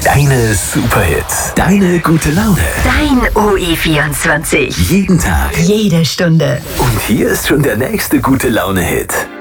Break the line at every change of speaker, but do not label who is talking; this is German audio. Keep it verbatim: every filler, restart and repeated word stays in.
Deine Superhits. Deine gute Laune.
Dein O E vierundzwanzig.
Jeden Tag.
Jede Stunde.
Und hier ist schon der nächste gute Laune-Hit.